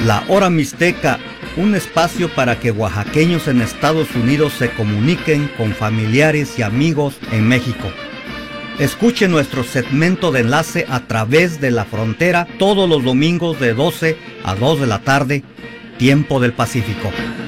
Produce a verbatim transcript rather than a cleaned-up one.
La Hora Mixteca, un espacio para que oaxaqueños en Estados Unidos se comuniquen con familiares y amigos en México. Escuche nuestro segmento de enlace a través de la frontera todos los domingos de doce a dos de la tarde, tiempo del Pacífico.